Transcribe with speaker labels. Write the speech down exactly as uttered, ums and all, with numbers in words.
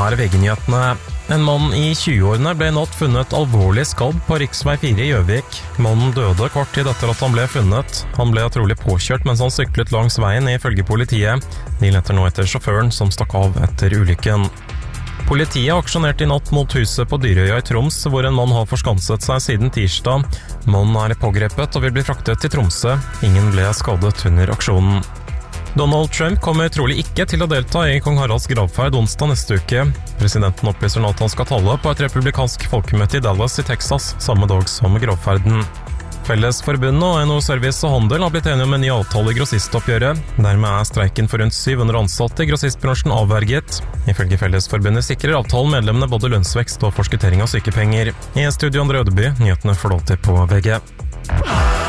Speaker 1: er V G-nyhetene. En mann i tjueårene ble natt funnet alvorlig skadd på riksvei fire i Gjøvik. Mannen døde kort tid etter at han ble funnet. Han ble trolig påkjørt mens han syklet langs veien ifølge politiet. De leter nå etter sjåføren som stakk av etter ulykken. Politiet aksjonerte i natt mot huset på Dyrøya i Troms, hvor en mann har forskanset seg siden tirsdag. Mannen er pågrepet og vil bli fraktet til Tromsø. Ingen ble skadet under aksjonen. Donald Trump kommer trolig ikke til å delta i kong Haralds gravferd onsdag neste uke. Presidenten opplyser nå at han skal tale på et republikansk folkemøte i Dallas i Texas, samme dag som gravferden. Fellesforbundet og N H O Service og Handel har blitt enige om en ny avtale i grossistoppgjøret. Dermed er streiken for rundt syv hundre ansatte i grossistbransjen avverget. Ifølge Fellesforbundet sikrer avtalen medlemmene både lønnsvekst og forskuttering av sykepenger. I studio Andre Ødeby, nyhetene får lov til på V G.